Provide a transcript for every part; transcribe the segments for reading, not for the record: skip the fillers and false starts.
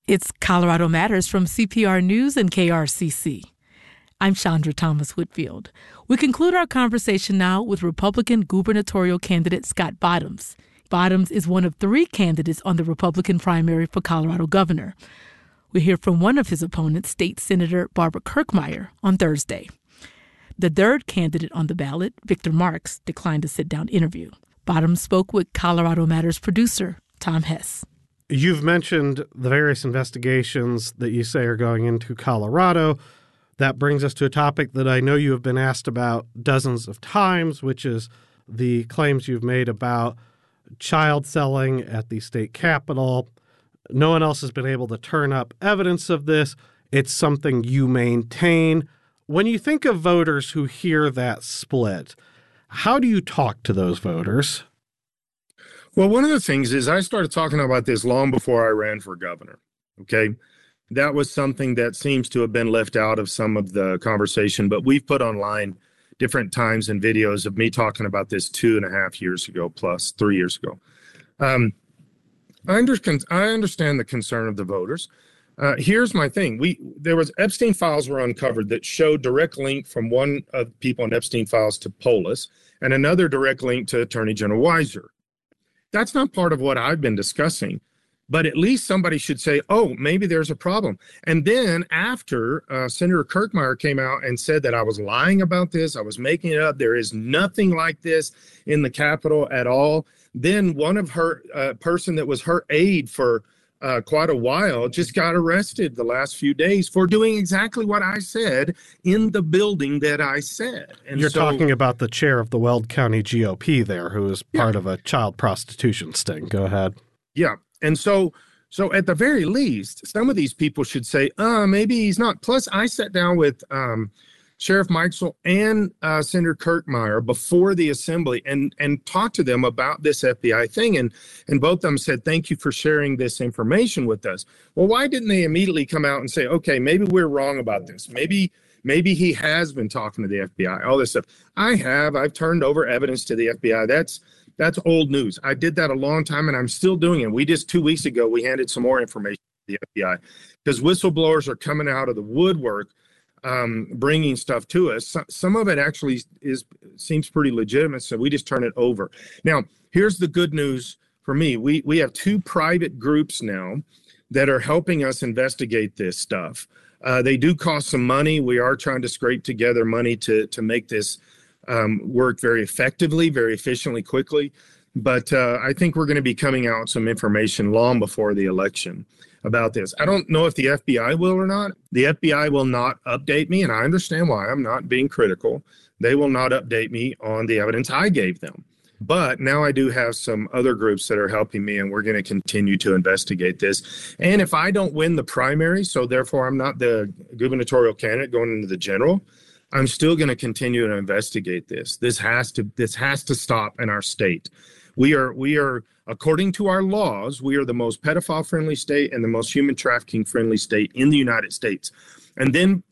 It's Colorado Matters from CPR News and KRCC. I'm Chandra Thomas Whitfield. We conclude our conversation now with Republican gubernatorial candidate Scott Bottoms. Bottoms is one of 3 candidates on the Republican primary for Colorado governor. We hear from one of his opponents, State Senator Barbara Kirkmeyer, on Thursday. The 3rd candidate on the ballot, Victor Marks, declined a sit-down interview. Bottoms spoke with Colorado Matters producer Tom Hess. You've mentioned the various investigations that you say are going into Colorado. That brings us to a topic that I know you have been asked about dozens of times, which is the claims you've made about child selling at the state capitol. No one else has been able to turn up evidence of this. It's something you maintain. When you think of voters who hear that split, how do you talk to those voters? Well, one of the things is I started talking about this long before I ran for governor, okay? That was something that seems to have been left out of some of the conversation, but we've put online different times and videos of me talking about this 2.5 years ago, plus 3 years ago. I understand the concern of the voters. Here's my thing. There was Epstein files were uncovered that showed direct link from one of the people in Epstein files to Polis and another direct link to Attorney General Weiser. That's not part of what I've been discussing, but at least somebody should say, oh, maybe there's a problem. And then after Senator Kirkmeyer came out and said that I was lying about this, I was making it up, there is nothing like this in the Capitol at all. Then one of her person that was her aide for quite a while just got arrested the last few days for doing exactly what I said in the building that I said. And you're talking about the chair of the Weld County GOP there, who is part of a child prostitution sting. Go ahead. Yeah. And so at the very least, some of these people should say, maybe he's not. Plus, I sat down with Sheriff Mikesell and Senator Kirkmeyer before the assembly and talked to them about this FBI thing. And both of them said, thank you for sharing this information with us. Well, why didn't they immediately come out and say, okay, maybe we're wrong about this. Maybe he has been talking to the FBI, all this stuff. I've turned over evidence to the FBI. That's old news. I did that a long time and I'm still doing it. We just 2 weeks ago, we handed some more information to the FBI because whistleblowers are coming out of the woodwork bringing stuff to us. Some of it actually seems pretty legitimate, so we just turn it over. Now, here's the good news for me. We have 2 private groups now that are helping us investigate this stuff. They do cost some money. We are trying to scrape together money to make this work very effectively, very efficiently, quickly. But I think we're going to be coming out with some information long before the election about this. I don't know if the FBI will or not. The FBI will not update me, and I understand why. I'm not being critical. They will not update me on the evidence I gave them. But now I do have some other groups that are helping me, and we're going to continue to investigate this. And if I don't win the primary, so therefore I'm not the gubernatorial candidate going into the general, I'm still going to continue to investigate this. This has to stop in our state. We are, according to our laws, we are the most pedophile-friendly state and the most human trafficking-friendly state in the United States. And then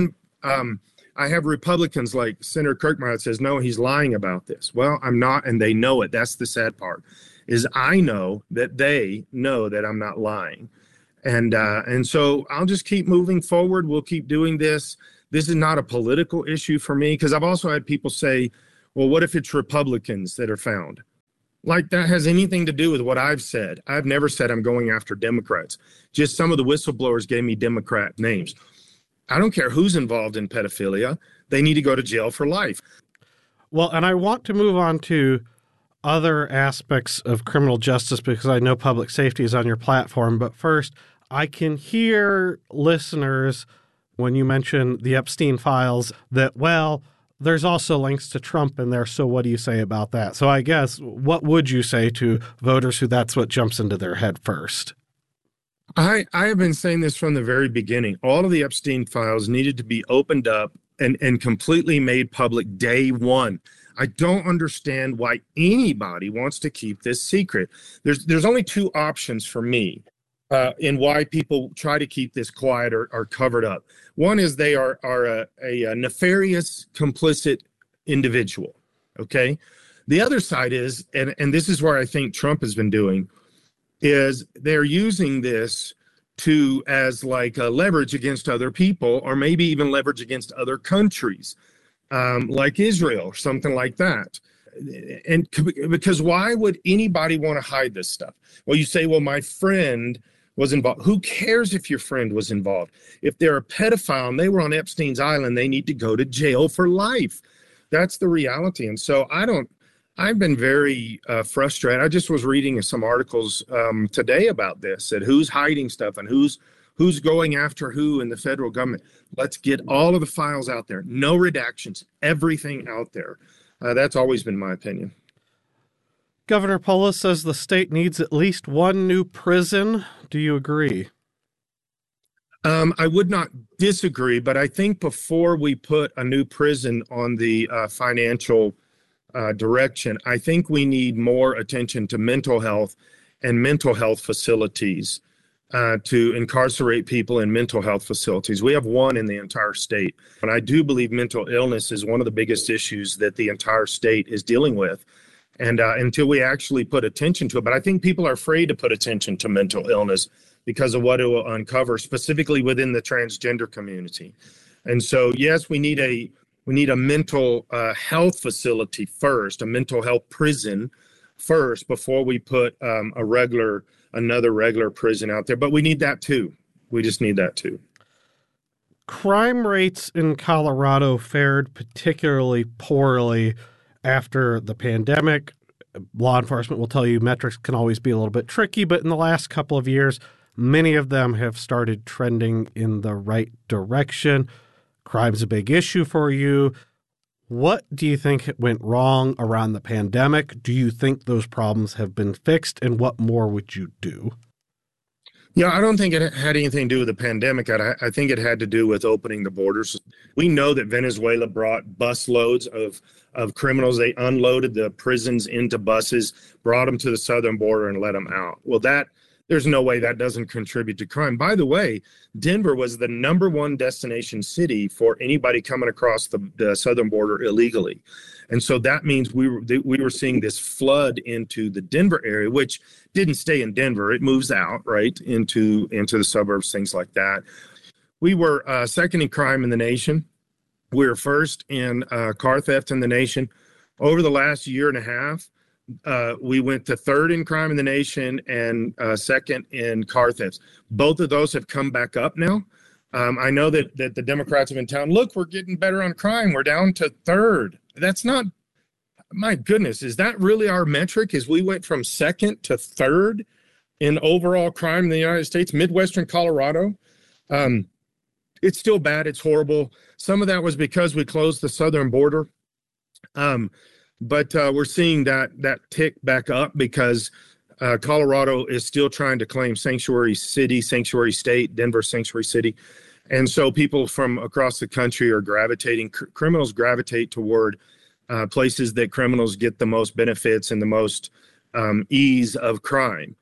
I have Republicans like Senator Kirkmeyer that says, no, he's lying about this. Well, I'm not, and they know it. That's the sad part, is I know that they know that I'm not lying. And so I'll just keep moving forward. We'll keep doing this. This is not a political issue for me, because I've also had people say, well, what if it's Republicans that are found? Like that has anything to do with what I've said. I've never said I'm going after Democrats. Just some of the whistleblowers gave me Democrat names. I don't care who's involved in pedophilia. They need to go to jail for life. Well, and I want to move on to other aspects of criminal justice because I know public safety is on your platform. But first, I can hear listeners, when you mention the Epstein files, that, well, there's also links to Trump in there, so what do you say about that? So I guess, what would you say to voters who that's what jumps into their head first? I have been saying this from the very beginning. All of the Epstein files needed to be opened up and completely made public day one. I don't understand why anybody wants to keep this secret. There's only 2 options for me in why people try to keep this quiet or covered up. One is they are a nefarious, complicit individual, okay? The other side is, and this is where I think Trump has been doing, is they're using this as like a leverage against other people, or maybe even leverage against other countries, like Israel or something like that. And because why would anybody want to hide this stuff? Well, you say, well, my friend was involved. Who cares if your friend was involved? If they're a pedophile and they were on Epstein's Island, they need to go to jail for life. That's the reality. And so I've been very frustrated. I just was reading some articles today about this, that who's hiding stuff and who's going after who in the federal government. Let's get all of the files out there. No redactions, everything out there. That's always been my opinion. Governor Polis says the state needs at least one new prison. Do you agree? I would not disagree, but I think before we put a new prison on the financial direction, I think we need more attention to mental health and mental health facilities, to incarcerate people in mental health facilities. We have one in the entire state, but I do believe mental illness is one of the biggest issues that the entire state is dealing with. And until we actually put attention to it, but I think people are afraid to put attention to mental illness because of what it will uncover, specifically within the transgender community. And so, yes, we need a mental health facility first, a mental health prison first, before we put another regular prison out there. But we need that too. We just need that too. Crime rates in Colorado fared particularly poorly after the pandemic. Law enforcement will tell you metrics can always be a little bit tricky, but in the last couple of years, many of them have started trending in the right direction. Crime's a big issue for you. What do you think went wrong around the pandemic? Do you think those problems have been fixed, and what more would you do? Yeah, I don't think it had anything to do with the pandemic. I think it had to do with opening the borders. We know that Venezuela brought bus loads of criminals. They unloaded the prisons into buses, brought them to the southern border, and let them out. Well, there's no way that doesn't contribute to crime. By the way, Denver was the number one destination city for anybody coming across the southern border illegally. And so that means we were seeing this flood into the Denver area, which didn't stay in Denver. It moves out, right, into the suburbs, things like that. We were second in crime in the nation. We were first in car theft in the nation. Over the last year and a half, we went to third in crime in the nation and second in car thefts. Both of those have come back up now. I know that the Democrats have been telling, look, we're getting better on crime. We're down to third. That's not, my goodness, is that really our metric? Is we went from second to third in overall crime in the United States, Midwestern Colorado? It's still bad. It's horrible. Some of that was because we closed the southern border. But we're seeing that tick back up because Colorado is still trying to claim sanctuary city, sanctuary state, Denver sanctuary city. And so people from across the country are criminals gravitate toward places that criminals get the most benefits and the most ease of crime.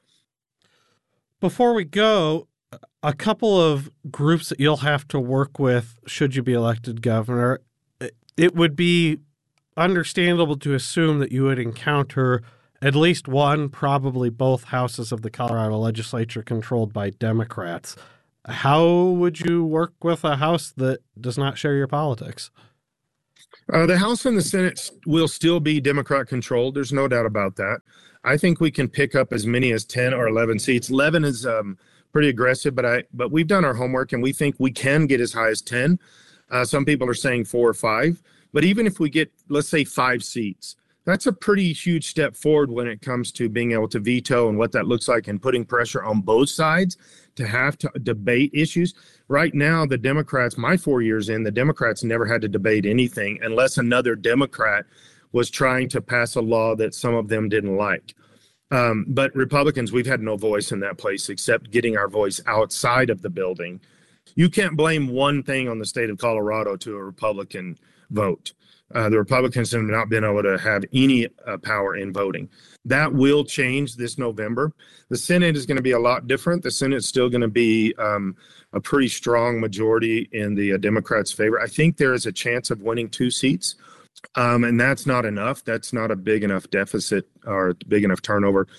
Before we go, a couple of groups that you'll have to work with should you be elected governor. It would be understandable to assume that you would encounter at least one, probably both houses of the Colorado legislature controlled by Democrats. How would you work with a house that does not share your politics? The House and the Senate will still be Democrat controlled. There's no doubt about that. I think we can pick up as many as 10 or 11 seats. 11 is pretty aggressive, but we've done our homework and we think we can get as high as 10. Some people are saying 4 or 5. But even if we get, let's say, 5 seats, that's a pretty huge step forward when it comes to being able to veto and what that looks like and putting pressure on both sides to have to debate issues. Right now, the Democrats, my 4 years in, the Democrats never had to debate anything unless another Democrat was trying to pass a law that some of them didn't like. But Republicans, we've had no voice in that place except getting our voice outside of the building. You can't blame one thing on the state of Colorado to a Republican vote. The Republicans have not been able to have any power in voting. That will change this November. The Senate is going to be a lot different. The Senate's still going to be a pretty strong majority in the Democrats' favor. I think there is a chance of winning 2 seats, and that's not enough. That's not a big enough deficit or big enough turnover.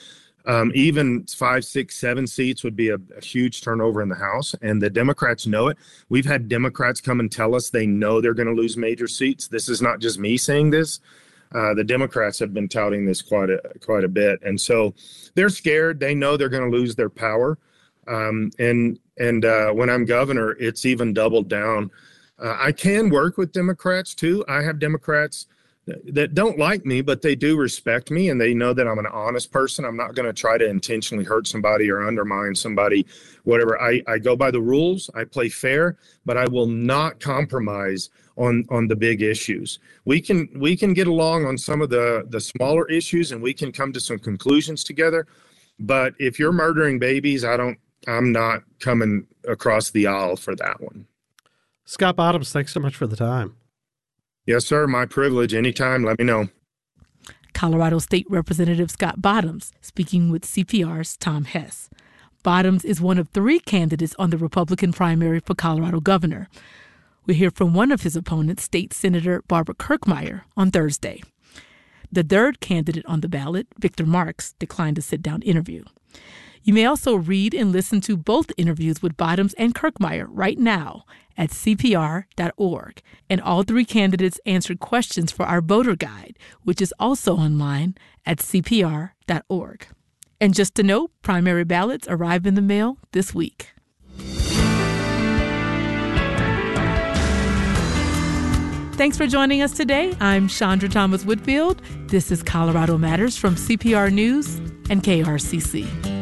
Even 5, 6, 7 seats would be a huge turnover in the House, and the Democrats know it. We've had Democrats come and tell us they know they're going to lose major seats. This is not just me saying this. The Democrats have been touting this quite a bit, and so they're scared. They know they're going to lose their power. And when I'm governor, it's even doubled down. I can work with Democrats too. I have Democrats that don't like me, but they do respect me, and they know that I'm an honest person. I'm not going to try to intentionally hurt somebody or undermine somebody, whatever. I go by the rules. I play fair, but I will not compromise on the big issues. We can get along on some of the smaller issues, and we can come to some conclusions together. But if you're murdering babies, I'm not coming across the aisle for that one. Scott Bottoms, thanks so much for the time. Yes, sir. My privilege. Anytime. Let me know. Colorado State Representative Scott Bottoms speaking with CPR's Tom Hess. Bottoms is one of 3 candidates on the Republican primary for Colorado governor. We'll hear from one of his opponents, State Senator Barbara Kirkmeyer, on Thursday. The 3rd candidate on the ballot, Victor Marks, declined a sit-down interview. You may also read and listen to both interviews with Bottoms and Kirkmeyer right now at CPR.org. And all 3 candidates answered questions for our voter guide, which is also online at CPR.org. And just to note, primary ballots arrive in the mail this week. Thanks for joining us today. I'm Chandra Thomas Whitfield. This is Colorado Matters from CPR News and KRCC.